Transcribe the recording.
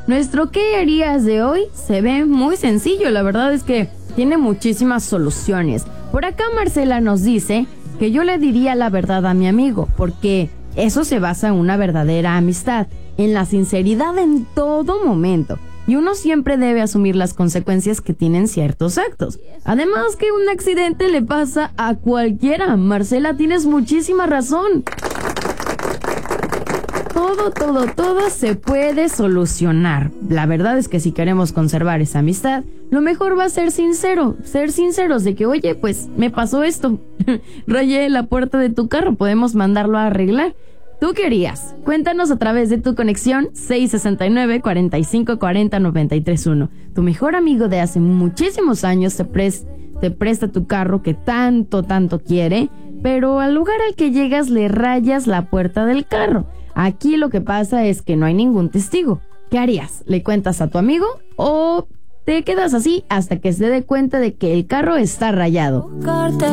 Nuestro ¿qué harías de hoy? Se ve muy sencillo, la verdad es que tiene muchísimas soluciones. Por acá Marcela nos dice que yo le diría la verdad a mi amigo, porque eso se basa en una verdadera amistad, en la sinceridad en todo momento. Y uno siempre debe asumir las consecuencias que tienen ciertos actos. Además que un accidente le pasa a cualquiera. Marcela, tienes muchísima razón. Todo se puede solucionar. La verdad es que si queremos conservar esa amistad, lo mejor va a ser sinceros de que, oye, pues me pasó esto. Rayé la puerta de tu carro, podemos mandarlo a arreglar. ¿Tú qué harías? Cuéntanos a través de tu conexión 669-4540-931. Tu mejor amigo de hace muchísimos años te presta tu carro que tanto quiere, pero al lugar al que llegas le rayas la puerta del carro. Aquí lo que pasa es que no hay ningún testigo. ¿Qué harías? ¿Le cuentas a tu amigo o te quedas así hasta que se dé cuenta de que el carro está rayado?